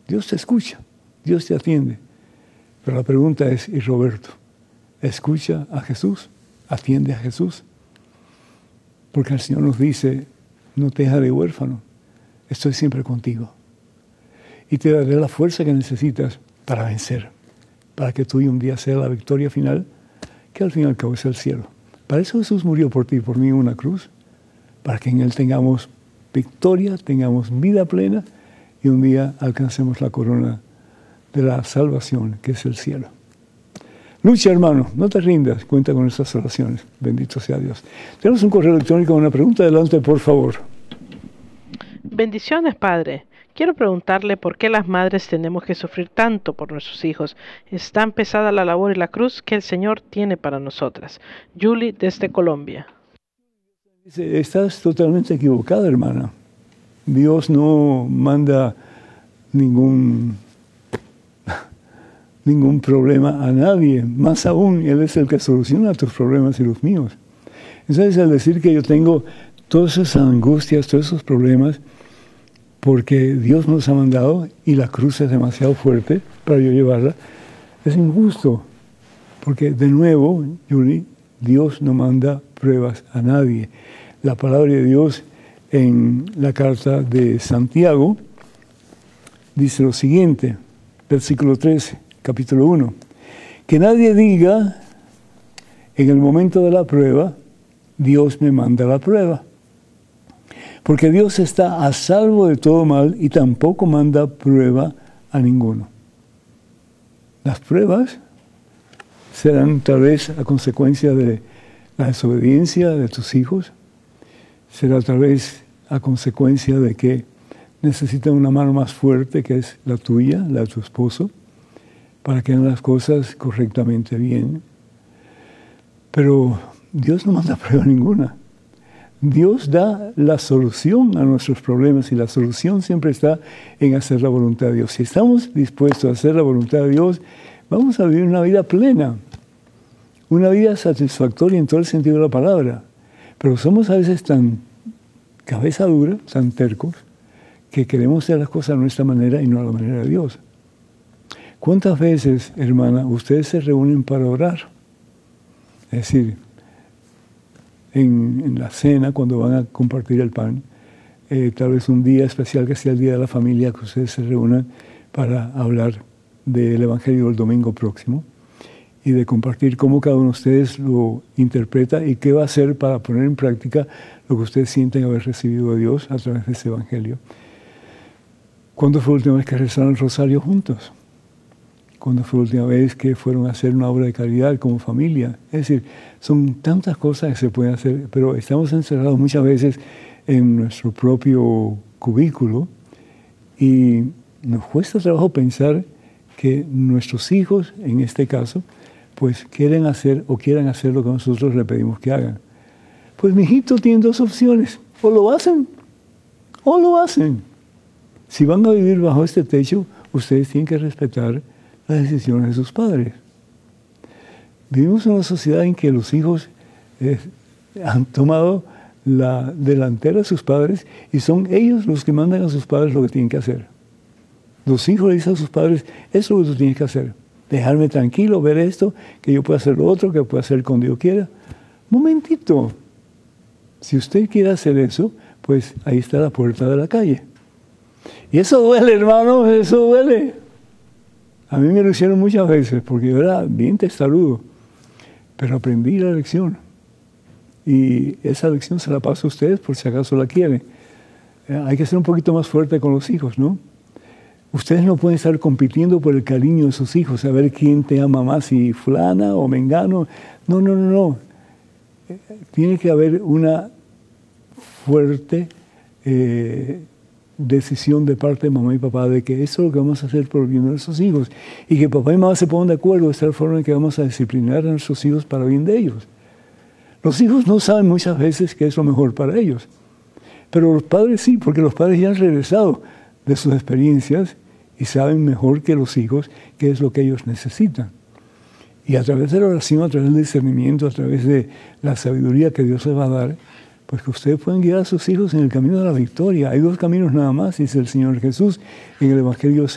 Dios te escucha, Dios te atiende. Pero la pregunta es, ¿y Roberto? ¿Escucha a Jesús? ¿Atiende a Jesús? Porque el Señor nos dice, no te dejaré huérfano, estoy siempre contigo. Y te daré la fuerza que necesitas para vencer, para que tú un día sea la victoria final, que al fin y al cabo es el cielo. Para eso Jesús murió por ti y por mí en una cruz, para que en Él tengamos victoria, tengamos vida plena y un día alcancemos la corona de la salvación, que es el cielo. Lucha, hermano, no te rindas, cuenta con nuestras oraciones. Bendito sea Dios. Tenemos un correo electrónico con una pregunta. Adelante, por favor. Bendiciones, Padre. Quiero preguntarle por qué las madres tenemos que sufrir tanto por nuestros hijos. Es tan pesada la labor y la cruz que el Señor tiene para nosotras. Julie, desde Colombia. Estás totalmente equivocada, hermana. Dios no manda ningún problema a nadie. Más aún, Él es el que soluciona tus problemas y los míos. Entonces, al decir que yo tengo todas esas angustias, todos esos problemas, porque Dios nos ha mandado y la cruz es demasiado fuerte para yo llevarla, es injusto. Porque, de nuevo, Julie, Dios no manda pruebas a nadie. La palabra de Dios en la carta de Santiago dice lo siguiente, versículo 13, capítulo 1, que nadie diga en el momento de la prueba, Dios me manda la prueba. Porque Dios está a salvo de todo mal y tampoco manda prueba a ninguno. Las pruebas serán tal vez a consecuencia de la desobediencia de tus hijos, será tal vez a consecuencia de que necesitan una mano más fuerte que es la tuya, la de tu esposo, para que hagan las cosas correctamente bien. Pero Dios no manda prueba ninguna. Dios da la solución a nuestros problemas y la solución siempre está en hacer la voluntad de Dios. Si estamos dispuestos a hacer la voluntad de Dios, vamos a vivir una vida plena, una vida satisfactoria en todo el sentido de la palabra. Pero somos a veces tan cabeza dura, tan tercos, que queremos hacer las cosas a nuestra manera y no a la manera de Dios. ¿Cuántas veces, hermana, ustedes se reúnen para orar? Es decir, en la cena, cuando van a compartir el pan, tal vez un día especial que sea el Día de la Familia, que ustedes se reúnan para hablar del Evangelio del domingo próximo y de compartir cómo cada uno de ustedes lo interpreta y qué va a hacer para poner en práctica lo que ustedes sienten haber recibido de Dios a través de ese Evangelio. ¿Cuándo fue la última vez que rezaron el rosario juntos? ¿Cuándo fue la última vez que fueron a hacer una obra de caridad como familia? Es decir, son tantas cosas que se pueden hacer, pero estamos encerrados muchas veces en nuestro propio cubículo y nos cuesta trabajo pensar que nuestros hijos, en este caso, pues quieran hacer lo que nosotros le pedimos que hagan. Pues mi hijito tiene dos opciones, o lo hacen, o lo hacen. Si van a vivir bajo este techo, ustedes tienen que respetar las decisiones de sus padres. Vivimos en una sociedad en que los hijos han tomado la delantera de sus padres y son ellos los que mandan a sus padres lo que tienen que hacer. Los hijos le dicen a sus padres, eso es lo que tú tienes que hacer. Dejarme tranquilo, ver esto, que yo pueda hacer lo otro, que pueda hacer cuando yo quiera. Momentito. Si usted quiere hacer eso, pues ahí está la puerta de la calle. Y eso duele, hermano, eso duele. A mí me lo hicieron muchas veces, porque yo era bien testarudo. Pero aprendí la lección. Y esa lección se la paso a ustedes por si acaso la quieren. Hay que ser un poquito más fuerte con los hijos, ¿no? Ustedes no pueden estar compitiendo por el cariño de sus hijos, a ver quién te ama más, si fulana o mengano. No. Tiene que haber una fuerte decisión de parte de mamá y papá de que eso es lo que vamos a hacer por el bien de nuestros hijos y que papá y mamá se pongan de acuerdo de esta forma en que vamos a disciplinar a nuestros hijos para el bien de ellos. Los hijos no saben muchas veces qué es lo mejor para ellos, pero los padres sí, porque los padres ya han regresado de sus experiencias y saben mejor que los hijos qué es lo que ellos necesitan. Y a través de la oración, a través del discernimiento, a través de la sabiduría que Dios les va a dar, pues que ustedes pueden guiar a sus hijos en el camino de la victoria. Hay dos caminos nada más, dice el Señor Jesús en el Evangelio